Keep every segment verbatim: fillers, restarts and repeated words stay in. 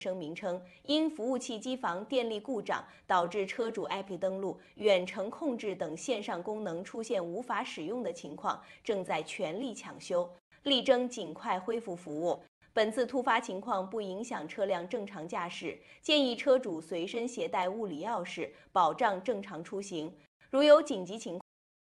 声明称，因服务器机房电力故障导致车主 A P P 登录、远程控制等线上功能出现无法使用的情况，正在全力抢修，力争尽快恢复服务。本次突发情况不影响车辆正常驾驶，建议车主随身携带物理钥匙，保障正常出行。如有紧急情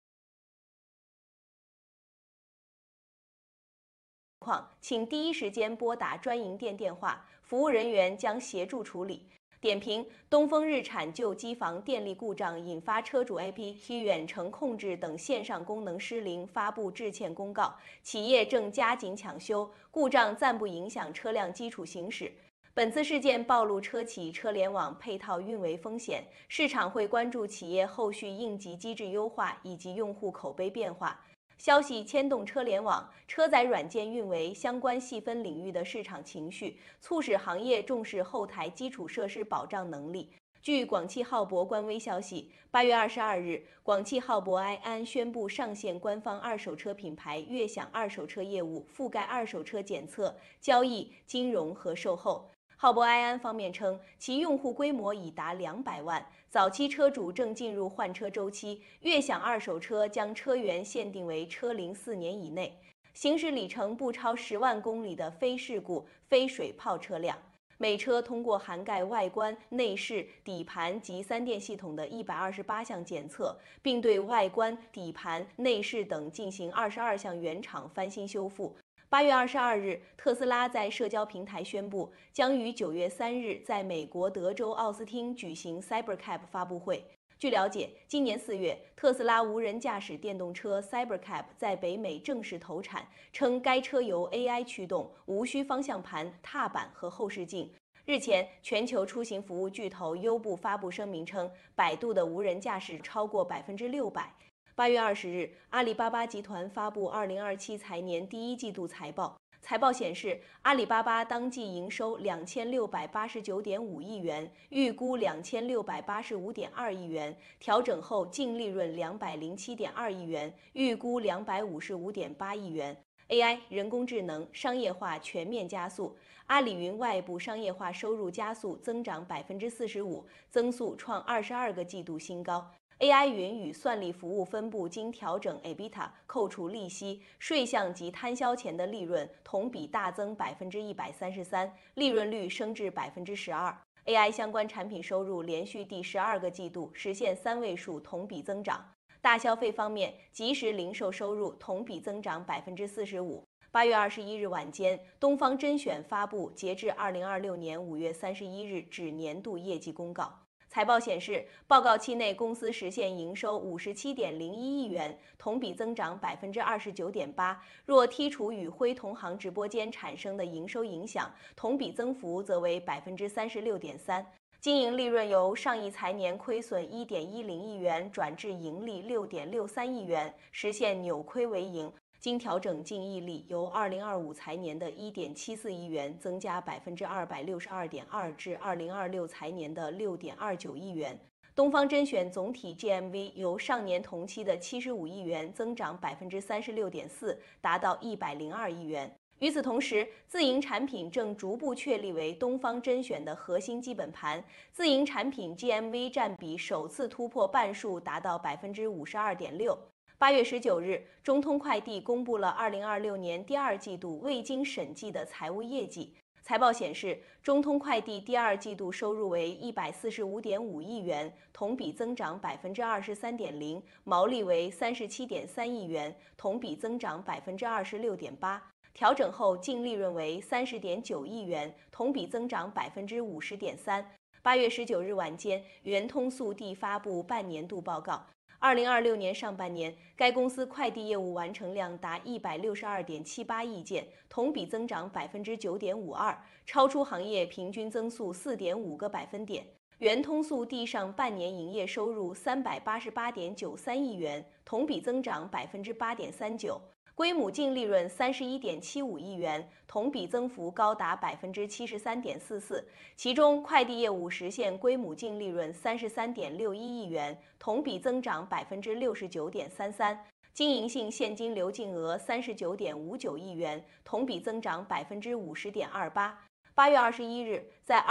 况，请第一时间拨打专营店电话，服务人员将协助处理。点评：东风日产就机房电力故障引发车主 A P P 远程控制等线上功能失灵，发布致歉公告。企业正加紧抢修，故障暂不影响车辆基础行驶。本次事件暴露车企车联网配套运维风险，市场会关注企业后续应急机制优化以及用户口碑变化。消息牵动车联网、车载软件运维相关细分领域的市场情绪，促使行业重视后台基础设施保障能力。据广汽浩博官微消息，八月二十二日，广汽浩博埃安宣布上线官方二手车品牌悦享二手车业务，覆盖二手车检测、交易、金融和售后。浩博埃安方面称，其用户规模已达两百万，早期车主正进入换车周期。悦享二手车将车源限定为车龄四年以内、行驶里程不超十万公里的非事故、非水泡车辆。每车通过涵盖外观、内饰、底盘及三电系统的一百二十八项检测，并对外观、底盘、内饰等进行二十二项原厂翻新修复。八月二十二日，特斯拉在社交平台宣布，将于九月三日在美国德州奥斯汀举行 Cybercab 发布会。据了解，今年四月，特斯拉无人驾驶电动车 Cybercab 在北美正式投产，称该车由 A I 驱动，无需方向盘、踏板和后视镜。日前，全球出行服务巨头优步发布声明称，百度的无人驾驶超过百分之六百。八月二十日，阿里巴巴集团发布二零二七财年第一季度财报。财报显示，阿里巴巴当季营收两千六百八十九点五亿元，预估两千六百八十五点二亿元，调整后净利润两百零七点二亿元，预估两百五十五点八亿元。A I 人工智能商业化全面加速，阿里云外部商业化收入加速增长百分之四十五，增速创二十二个季度新高。A I 云与算力服务分部经调整 EBITDA 扣除利息、税项及摊销前的利润同比大增百分之一百三十三，利润率升至百分之十二。A I 相关产品收入连续第十二个季度实现三位数同比增长。大消费方面，即时零售收入同比增长百分之四十五。八月二十一日晚间，东方甄选发布截至二零二六年五月三十一日止年度业绩公告。财报显示，报告期内公司实现营收五十七点零一亿元，同比增长百分之二十九点八。若剔除与辉同行直播间产生的营收影响，同比增幅则为百分之三十六点三。经营利润由上一财年亏损一点一零亿元转至盈利六点六三亿元，实现扭亏为盈。经调整净溢利由二零二五财年的一点七四亿元增加百分之二百六十二点二至二零二六财年的六点二九亿元。东方甄选总体 G M V 由上年同期的七十五亿元增长百分之三十六点四，达到一百零二亿元。与此同时，自营产品正逐步确立为东方甄选的核心基本盘，自营产品 G M V 占比首次突破半数，达到百分之五十二点六。八月十九日，中通快递公布了二零二六年第二季度未经审计的财务业绩。财报显示，中通快递第二季度收入为一百四十五点五亿元，同比增长百分之二十三点零，毛利为三十七点三亿元，同比增长百分之二十六点八。调整后净利润为三十点九亿元，同比增长百分之五十点三。八月十九日晚间，圆通速递发布半年度报告。二零二六年上半年，该公司快递业务完成量达一百六十二点七八亿件，同比增长百分之九点五二，超出行业平均增速四点五个百分点。圆通速递上半年营业收入三百八十八点九三亿元，同比增长百分之八点三九。归母净利润三十一点七五亿元，同比增幅高达百分之七十三点四四。其中，快递业务实现归母净利润三十三点六一亿元，同比增长百分之六十九点三三。经营性现金流净额三十九点五九亿元，同比增长百分之五十点二八。 八月二十一日，在